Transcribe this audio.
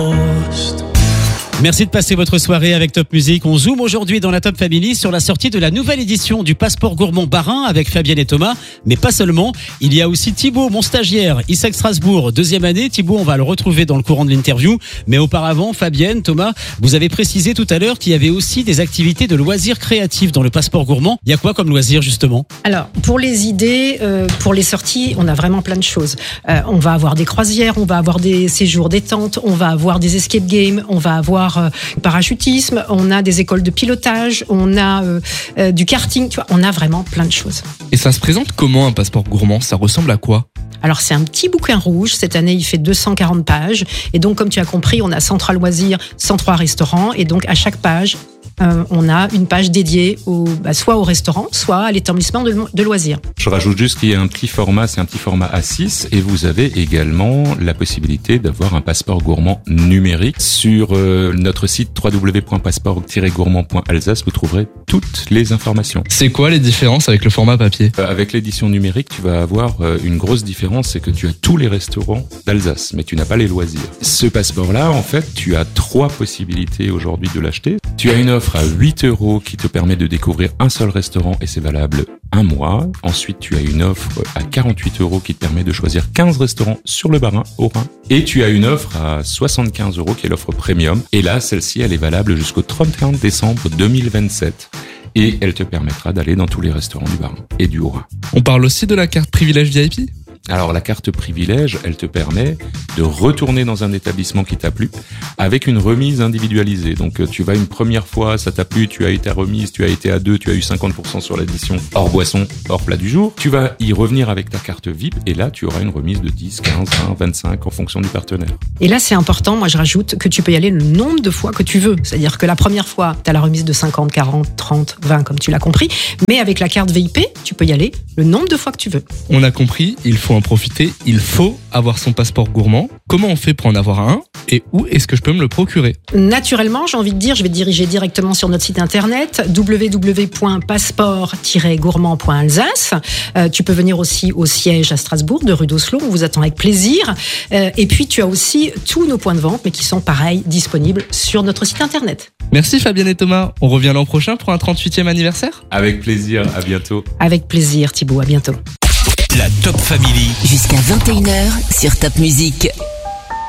Merci de passer votre soirée avec Top Music. On zoome aujourd'hui dans la Top Family sur la sortie de la nouvelle édition du Passeport Gourmand Bas-Rhin avec Fabienne et Thomas. Mais pas seulement. Il y a aussi Thibaut, mon stagiaire, ISEC Strasbourg, 2e année. Thibaut, on va le retrouver dans le courant de l'interview. Mais auparavant, Fabienne, Thomas, vous avez précisé tout à l'heure qu'il y avait aussi des activités de loisirs créatifs dans le Passeport Gourmand. Il y a quoi comme loisirs, justement? Alors, pour les idées, pour les sorties, on a vraiment plein de choses. On va avoir des croisières, on va avoir des séjours détente, on va avoir des escape games, on va avoir parachutisme, on a des écoles de pilotage, on a du karting, tu vois, on a vraiment plein de choses. Et ça se présente comment un passeport gourmand? Ça ressemble à quoi? Alors c'est un petit bouquin rouge, cette année il fait 240 pages, et donc comme tu as compris, on a 103 loisirs, 103 restaurants, et donc à chaque page, on a une page dédiée soit au restaurant, soit à l'établissement de loisirs. Je rajoute juste qu'il y a un petit format, c'est un petit format A6 et vous avez également la possibilité d'avoir un passeport gourmand numérique. Sur notre site www.passeport-gourmand.alsace, vous trouverez toutes les informations. C'est quoi les différences avec le format papier? Avec l'édition numérique, tu vas avoir une grosse différence, c'est que tu as tous les restaurants d'Alsace, mais tu n'as pas les loisirs. Ce passeport-là, en fait, tu as 3 possibilités aujourd'hui de l'acheter. Tu as une offre à 8 € qui te permet de découvrir un seul restaurant et c'est valable 1 mois. Ensuite, tu as une offre à 48 € qui te permet de choisir 15 restaurants sur le Bas-Rhin, au Rhin. Et tu as une offre à 75 € qui est l'offre premium. Et là, celle-ci, elle est valable jusqu'au 31 décembre 2027. Et elle te permettra d'aller dans tous les restaurants du Bas-Rhin et du Haut-Rhin. On parle aussi de la carte privilège VIP? Alors la carte privilège, elle te permet de retourner dans un établissement qui t'a plu avec une remise individualisée. Donc tu vas une première fois, ça t'a plu, tu as eu ta remise, tu as été à 2, tu as eu 50% sur l'addition hors boisson, hors plat du jour. Tu vas y revenir avec ta carte VIP et là tu auras une remise de 10, 15, 20, 25 en fonction du partenaire. Et là c'est important, moi je rajoute que tu peux y aller le nombre de fois que tu veux. C'est-à-dire que la première fois, tu as la remise de 50, 40, 30, 20 comme tu l'as compris. Mais avec la carte VIP, tu peux y aller le nombre de fois que tu veux. On a compris, il faut en profiter, il faut avoir son passeport gourmand. Comment on fait pour en avoir un et où est-ce que je peux me le procurer? Naturellement, j'ai envie de dire, je vais te diriger directement sur notre site internet www.passeport-gourmand.alsace. Tu peux venir aussi au siège à Strasbourg de rue d'Oslo, on vous attend avec plaisir. Et puis tu as aussi tous nos points de vente, mais qui sont pareil disponibles sur notre site internet. Merci Fabienne et Thomas, on revient l'an prochain pour un 38e anniversaire? Avec plaisir, à bientôt. Avec plaisir Thibaut, à bientôt. La Top Family. Jusqu'à 21h sur Top Music.